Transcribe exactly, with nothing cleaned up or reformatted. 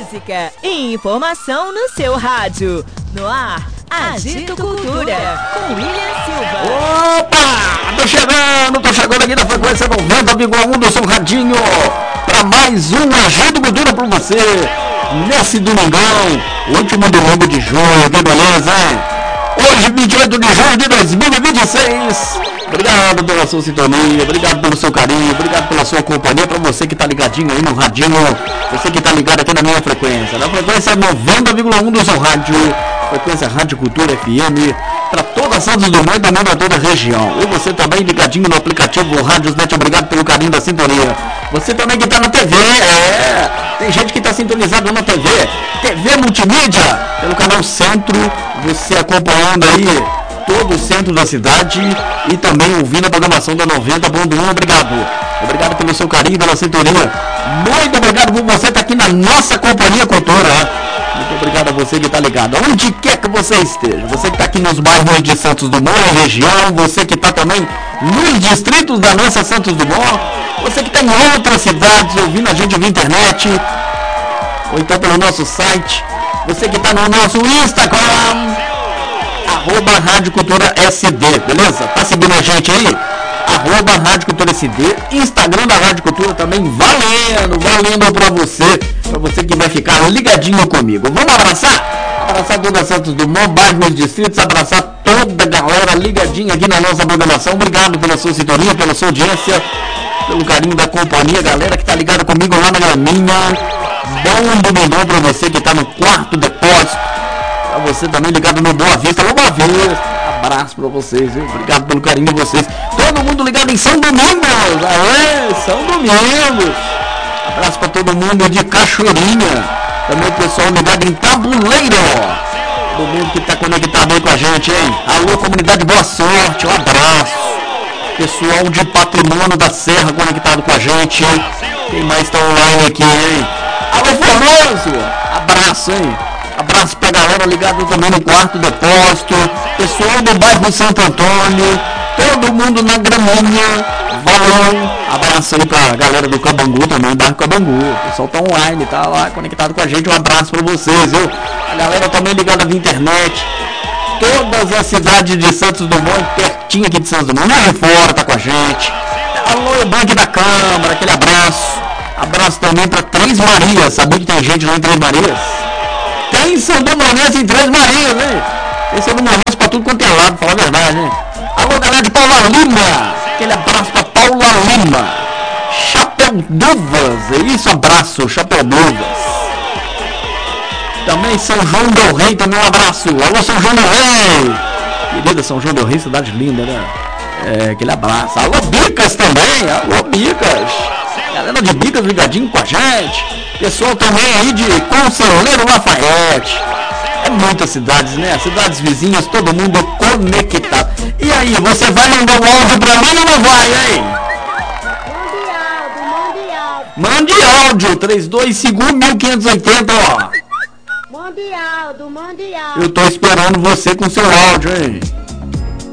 música e informação no seu rádio. No ar, Agito Cultura, com William Silva. Opa! Tô chegando, tô chegando aqui na frequência noventa vírgula um do seu radinho para mais um Agito Cultura pra você. Nesse domingão, último domingo de junho, que beleza, hein? Hoje, vinte e oito de junho de dois mil e vinte e seis. Obrigado pela sua sintonia, obrigado pelo seu carinho, obrigado pela sua companhia, para você que tá ligadinho aí no radinho, você que tá ligado aqui na minha frequência, na frequência noventa vírgula um do seu rádio, frequência Rádio Cultura F M, para toda Santos Dumont e também para toda a região. E você também ligadinho no aplicativo Rádios Net, obrigado pelo carinho da sintonia. Você também que tá na T V, é, tem gente que tá sintonizado na T V, T V Multimídia, pelo canal Centro, você acompanhando aí todo o centro da cidade e também ouvindo a programação da noventa ponto um. Obrigado. Obrigado pelo seu carinho, pela sintonia. Muito obrigado por você estar aqui na nossa companhia cultura. Muito obrigado a você que está ligado. Onde quer que você esteja. Você que está aqui nos bairros de Santos Dumont, região. Você que está também nos distritos da nossa Santos Dumont. Você que está em outras cidades ouvindo a gente via internet. Ou então pelo nosso site. Você que está no nosso Instagram. Arroba Rádio Cultura S D, beleza? Tá seguindo a gente aí? Arroba Rádio Cultura S D, Instagram da Rádio Cultura também valendo, valendo pra você, pra você que vai ficar ligadinho comigo. Vamos abraçar? Abraçar toda Santos Dumont, bairros, distritos, abraçar toda a galera ligadinha aqui na nossa programação. Obrigado pela sua sintonia, pela sua audiência, pelo carinho da companhia, galera que tá ligada comigo lá na graminha. Bom domingão pra você que tá no quarto depósito. Pra você também ligado no Boa Vista, Boa Vista. Abraço pra vocês, viu? Obrigado pelo carinho de vocês. Todo mundo ligado em São Domingos. Aê, São Domingos. Abraço pra todo mundo de Cachoeirinha. Também o pessoal ligado em Tabuleiro. Todo mundo que tá conectado aí com a gente, hein? Alô, comunidade, boa sorte. Um abraço. Pessoal de Patrimônio da Serra conectado com a gente. Quem mais tá online aqui, hein? Alô, Formoso. Abraço, hein? Abraço pra galera ligada também no quarto depósito, pessoal do bairro Santo Antônio, todo mundo na graminha, valeu. Abraço aí pra galera do Cabangu também, bairro Cabangu, o pessoal tá online, tá lá conectado com a gente, um abraço pra vocês, viu? A galera também ligada via internet, todas as cidades de Santos Dumont, pertinho aqui de Santos Dumont, lá de fora tá com a gente. Alô, Banco da Câmara, aquele abraço. Abraço também pra Três Marias, sabia que tem gente lá em Três Marias? Tem São Domonense em Três Marias, hein? Tem São Domonense pra tudo quanto é lado, falar a verdade, hein? Alô, galera de Paula Lima. Aquele abraço pra Paula Lima. Chapéu Duvas. É isso, abraço, Chapéu Duvas. Também São João del Rei, também um abraço. Alô, São João del Rei. Querida São João del Rei, cidade linda, né? É, aquele abraço. Alô, Bicas também. Alô, Bicas. Galera de Bicas ligadinho com a gente. Pessoal também aí de Conselheiro Lafayette. É muitas cidades, né? Cidades vizinhas, todo mundo conectado. E aí, você vai mandar um áudio pra mim ou não vai, hein? Mande áudio, mande áudio. Mande áudio, três dois cinco um mil quinhentos e oitenta, ó. Mande áudio, mande áudio. Eu tô esperando você com seu áudio, hein?